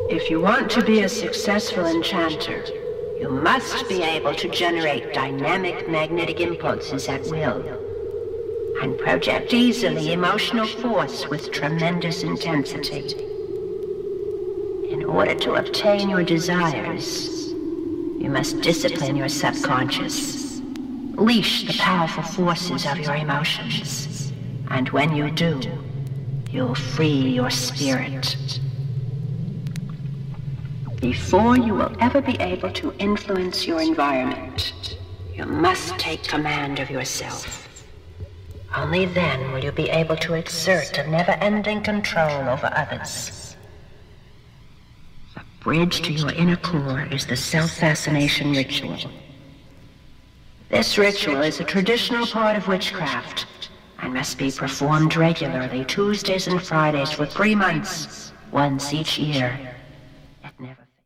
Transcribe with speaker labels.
Speaker 1: If you want to be a successful enchanter, you must be able to generate dynamic magnetic impulses at will, and project easily emotional force with tremendous intensity. In order to obtain your desires, you must discipline your subconscious, leash the powerful forces of your emotions, and when you do, you'll free your spirit. Before you will ever be able to influence your environment, you must take command of yourself. Only then will you be able to exert a never-ending control over others. The bridge to your inner core is the self-fascination ritual. This ritual is a traditional part of witchcraft and must be performed regularly, Tuesdays and Fridays for 3 months, once each year. It never